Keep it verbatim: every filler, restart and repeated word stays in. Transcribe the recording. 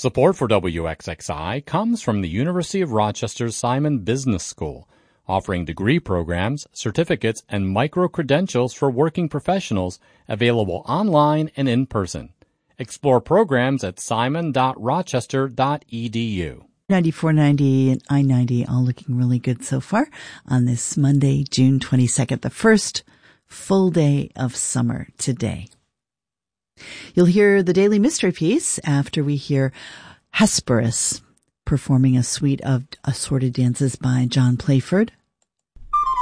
Support for W X X I comes from the University of Rochester's Simon Business School, offering degree programs, certificates, and micro-credentials for working professionals available online and in person. Explore programs at simon dot rochester dot e d u. ninety-four ninety and I ninety all looking really good so far on this Monday, June twenty-second, the first full day of summer today. You'll hear the Daily Mystery Piece after we hear Hesperus performing a suite of assorted dances by John Playford.